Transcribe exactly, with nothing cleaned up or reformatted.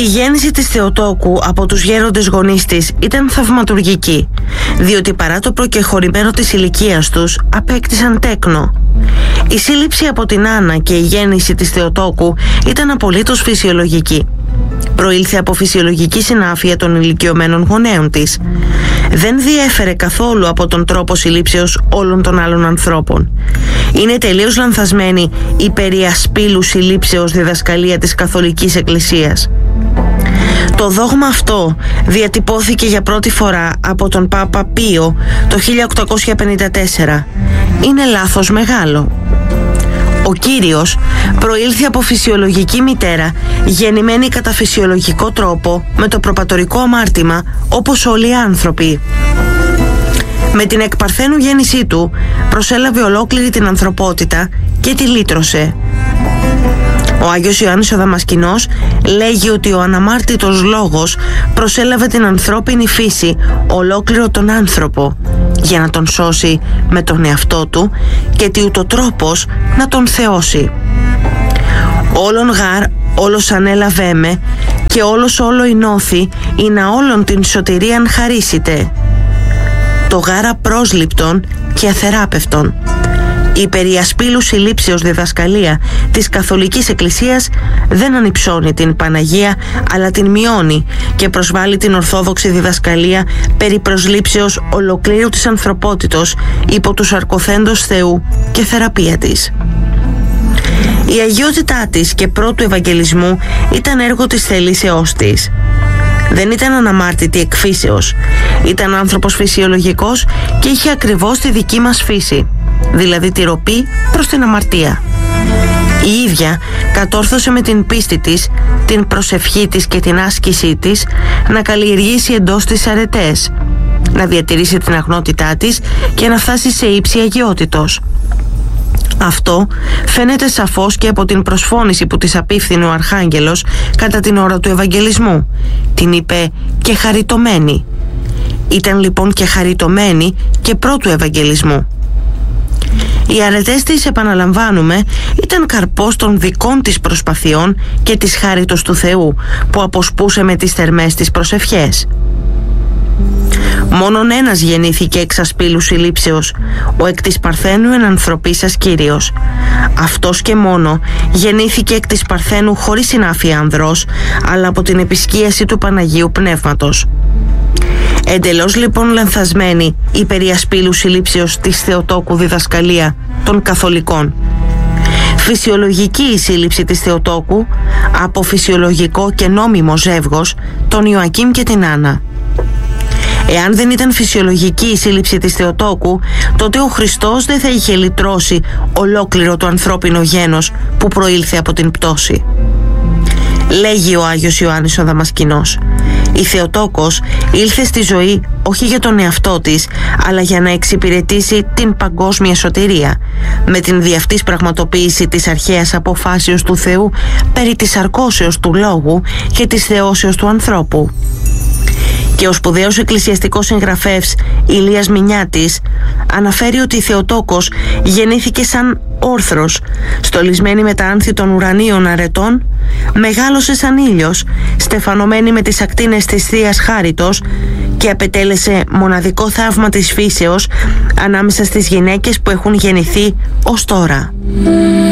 Η γέννηση της Θεοτόκου από τους γέροντες γονείς της ήταν θαυματουργική, διότι παρά το προκεχωρημένο της ηλικίας τους απέκτησαν τέκνο. Η σύλληψη από την Άννα και η γέννηση της Θεοτόκου ήταν απολύτως φυσιολογική. Προήλθε από φυσιολογική συνάφεια των ηλικιωμένων γονέων της. Δεν διέφερε καθόλου από τον τρόπο συλλήψεως όλων των άλλων ανθρώπων. Είναι τελείως λανθασμένη η περί ασπίλου συλλήψεως διδασκαλία της Καθολικής Εκκλησίας. Το δόγμα αυτό διατυπώθηκε για πρώτη φορά από τον Πάπα Πίο το χίλια οκτακόσια πενήντα τέσσερα. Είναι λάθος μεγάλο. Ο Κύριος προήλθε από φυσιολογική μητέρα, γεννημένη κατά φυσιολογικό τρόπο, με το προπατορικό αμάρτημα, όπως όλοι οι άνθρωποι. Με την εκπαρθένου γέννησή του προσέλαβε ολόκληρη την ανθρωπότητα και τη λύτρωσε. Ο Άγιος Ιωάννης ο Δαμασκηνός λέγει ότι ο αναμάρτητος λόγος προσέλαβε την ανθρώπινη φύση, ολόκληρο τον άνθρωπο, για να τον σώσει με τον εαυτό του και τι ούτω τρόπος να τον θεώσει. Όλον γάρ όλος ανέλαβέ με και όλος όλο η νόθη ή να όλον την σωτηρίαν χαρίσιτε. Το γάρα πρόσληπτον και αθεράπευτον. Η περί ασπίλου συλλήψεως διδασκαλία της Καθολικής Εκκλησίας δεν ανυψώνει την Παναγία, αλλά την μειώνει και προσβάλλει την Ορθόδοξη διδασκαλία περί προσλήψεως ολοκλήρου της ανθρωπότητος υπό τους αρκοθέντος Θεού και θεραπεία της. Η αγιότητά της και πρώτου Ευαγγελισμού ήταν έργο της θελήσεώς της. Δεν ήταν αναμάρτητη εκφύσεως. Ήταν άνθρωπος φυσιολογικός και είχε ακριβώς τη δική μας φύση, δηλαδή τη ροπή προς την αμαρτία. Η ίδια κατόρθωσε με την πίστη της, την προσευχή της και την άσκησή της να καλλιεργήσει εντός της αρετές, να διατηρήσει την αγνότητά της και να φτάσει σε ύψη αγιότητος. Αυτό φαίνεται σαφώς και από την προσφώνηση που της απίφθινε ο Αρχάγγελος κατά την ώρα του Ευαγγελισμού. Την είπε και χαριτωμένη. Ήταν λοιπόν και χαριτωμένη και πρώτου Ευαγγελισμού. Οι αρετές της, επαναλαμβάνουμε, ήταν καρπός των δικών της προσπαθειών και της χάριτος του Θεού που αποσπούσε με τις θερμές της προσευχές. Μόνον ένας γεννήθηκε εξ ασπίλου συλλήψεως, ο εκ της Παρθένου εν ανθρωπίσας Κύριος. Αυτός και μόνο γεννήθηκε εκ της Παρθένου χωρίς συνάφεια ανδρός, αλλά από την επισκίαση του Παναγίου Πνεύματος. Εντελώς λοιπόν λανθασμένη η περί ασπίλου συλλήψεως της Θεοτόκου διδασκαλία των Καθολικών. Φυσιολογική η σύλληψη της Θεοτόκου από φυσιολογικό και νόμιμο ζεύγος, τον Ιωακήμ και την Άννα. Εάν δεν ήταν φυσιολογική η σύλληψη της Θεοτόκου, τότε ο Χριστός δεν θα είχε λυτρώσει ολόκληρο το ανθρώπινο γένος που προήλθε από την πτώση. Λέγει ο Άγιος Ιωάννης ο Δαμασκηνός: η Θεοτόκος ήλθε στη ζωή όχι για τον εαυτό της, αλλά για να εξυπηρετήσει την παγκόσμια σωτηρία, με την δι' αυτής πραγματοποίηση της αρχαίας αποφάσεως του Θεού περί της αρκώσεως του λόγου και της θεώσεως του ανθρώπου. Και ο σπουδαίος εκκλησιαστικός συγγραφεύς Ηλίας Μινιάτης αναφέρει ότι η Θεοτόκος γεννήθηκε σαν όρθρος, στολισμένη με τα άνθη των ουρανίων αρετών, μεγάλωσε σαν ήλιος, στεφανωμένη με τις ακτίνες της Θείας Χάριτος και απετέλεσε μοναδικό θαύμα της φύσεως ανάμεσα στις γυναίκες που έχουν γεννηθεί ως τώρα.